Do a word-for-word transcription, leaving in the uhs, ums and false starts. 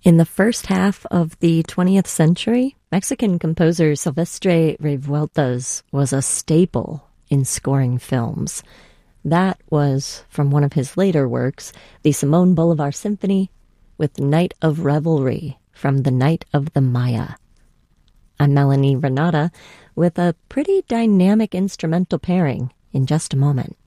In the first half of the twentieth century, Mexican composer Silvestre Revueltas was a staple in scoring films. That was from one of his later works, the Simón Bolívar Symphony, with Night of Revelry from The Night of the Maya. I'm Melanie Renata with a pretty dynamic instrumental pairing in just a moment.